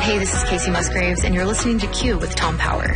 Hey, this is Casey Musgraves, and you're listening to Q with Tom Power.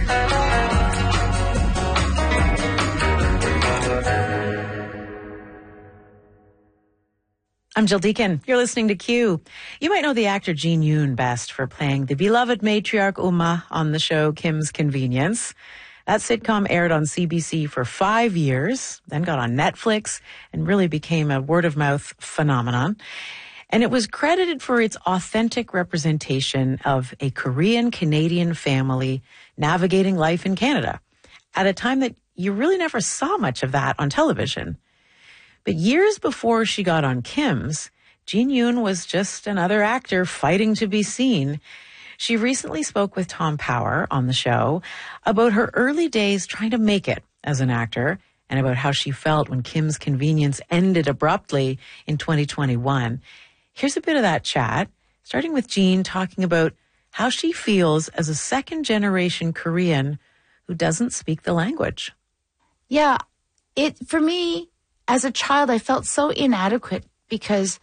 I'm Jill Deacon. You're listening to Q. You might know the actor Gene Yoon best for playing the beloved matriarch Uma on the show Kim's Convenience. That sitcom aired on CBC for 5 years, then got on Netflix, and really became a word-of-mouth phenomenon. And it was credited for its authentic representation of a Korean-Canadian family navigating life in Canada at a time that you really never saw much of that on television. But years before she got on Kim's, Gene Yoon was just another actor fighting to be seen. She recently spoke with Tom Power on the show about her early days trying to make it as an actor and about how she felt when Kim's Convenience ended abruptly in 2021. Here's a bit of that chat, starting with Gene talking about how she feels as a second-generation Korean who doesn't speak the language. Yeah, for me, as a child, I felt so inadequate because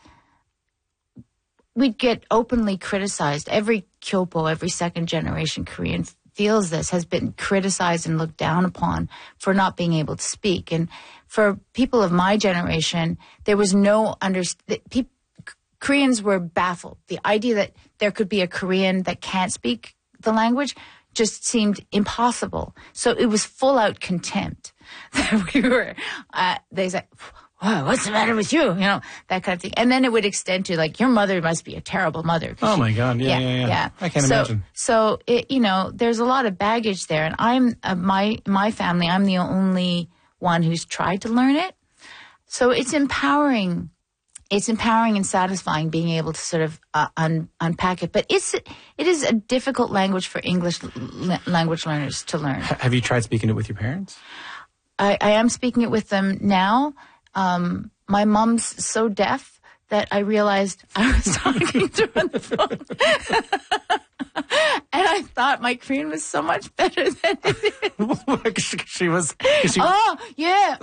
we'd get openly criticized. Every Kyopo, every second-generation Korean feels this, has been criticized and looked down upon for not being able to speak. And for people of my generation, there was no Koreans were baffled. The idea that there could be a Korean that can't speak the language just seemed impossible. So it was full-out contempt that we were, they said, "Whoa, what's the matter with you?" You know, that kind of thing. And then it would extend to like, your mother must be a terrible mother. Oh my God. Yeah. I can't imagine. So there's a lot of baggage there. And I'm, my family, I'm the only one who's tried to learn it. So it's empowering. It's empowering and satisfying being able to sort of unpack it. But it is a difficult language for English language learners to learn. Have you tried speaking it with your parents? I am speaking it with them now. My mom's so deaf that I realized I was talking to her on the phone. And I thought my Korean was so much better than it is. she was... Oh, yeah.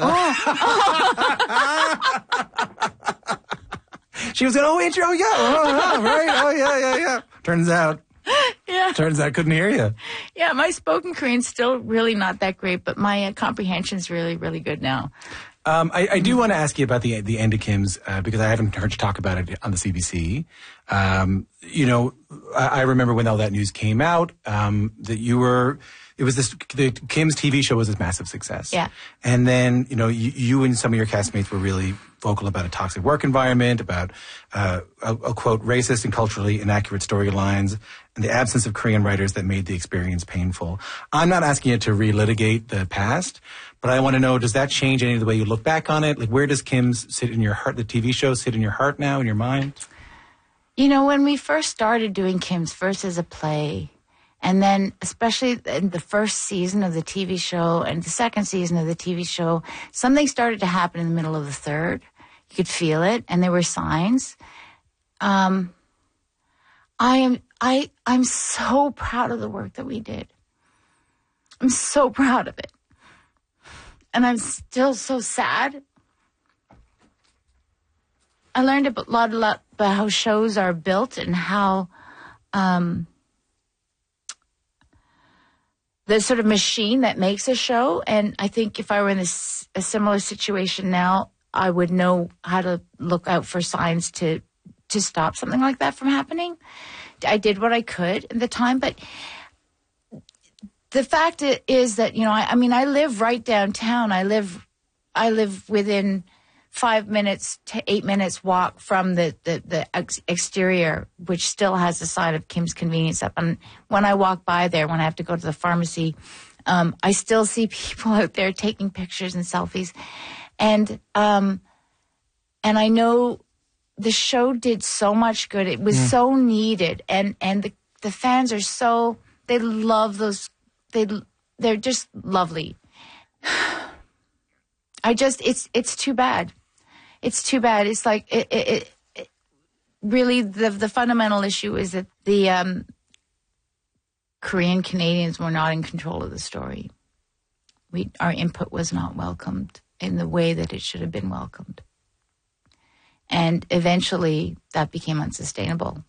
She was going, oh, intro, yeah. Oh, right. Oh, yeah. Turns out, couldn't hear you. Yeah, my spoken Korean's still really not that great, but my comprehension's really, really good now. I do want to ask you about the end of Kim's, because I haven't heard you talk about it on the CBC. I remember when all that news came out, that the Kim's TV show was a massive success. Yeah. And then, you and some of your castmates were really vocal about a toxic work environment, about, I'll quote, racist and culturally inaccurate storylines, and the absence of Korean writers that made the experience painful. I'm not asking you to relitigate the past, but I want to know, does that change any of the way you look back on it? Like, where does Kim's sit in your heart, the TV show sit in your heart now, in your mind? When we first started doing Kim's, first as a play, and then especially in the first season of the TV show and the second season of the TV show, something started to happen in the middle of the third. You could feel it, and there were signs. I'm so proud of the work that we did. I'm so proud of it. And I'm still so sad. I learned a lot about how shows are built and how the sort of machine that makes a show. And I think if I were in a similar situation now, I would know how to look out for signs to stop something like that from happening. I did what I could at the time, but the fact is that, I live right downtown. I live within 5 minutes to 8 minutes walk from the exterior, which still has the sign of Kim's Convenience up. And when I walk by there, when I have to go to the pharmacy, I still see people out there taking pictures and selfies. And I know the show did so much good. It was so needed. And the fans are they love those. They're just lovely. It's too bad. It's too bad. It's like it really the fundamental issue is that the Korean Canadians were not in control of the story. Our input was not welcomed in the way that it should have been welcomed. And eventually that became unsustainable.